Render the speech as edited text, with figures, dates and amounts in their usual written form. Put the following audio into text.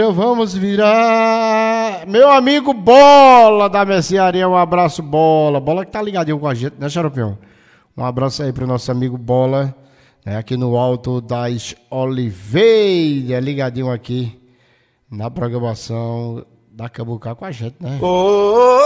Vamos virar. Meu amigo Bola da Mercearia, um abraço, Bola. Bola que tá ligadinho com a gente, né, Xaropião? Um abraço aí pro nosso amigo Bola, né, aqui no Alto das Oliveiras, ligadinho aqui na programação da Cambucá com a gente, né? Oh,